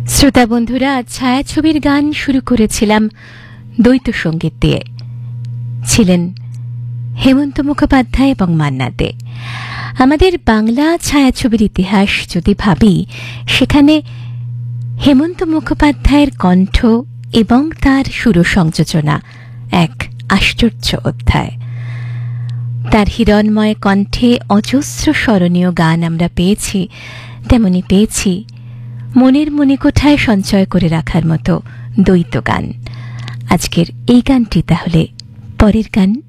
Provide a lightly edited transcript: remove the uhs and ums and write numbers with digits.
শ্রোতা বন্ধুরা, ছায়াছবির গান শুরু করেছিলাম দ্বৈত সঙ্গীত দিয়ে। ছিলেন হেমন্ত মুখোপাধ্যায় এবং মান্না দে। আমাদের বাংলা ছায়াছবির ইতিহাস যদি ভাবি, সেখানে হেমন্ত মুখোপাধ্যায়ের কণ্ঠ এবং তার সুর সংযোজনা এক আশ্চর্য অধ্যায়। তার হিরণময় কণ্ঠে অজস্র স্মরণীয় গান আমরা পেয়েছি, তেমনি পেয়েছি মনের মণিকোঠায় সঞ্চয় করে রাখার মতো দ্বৈত গান। আজকের এই গানটি তাহলে পরের গান।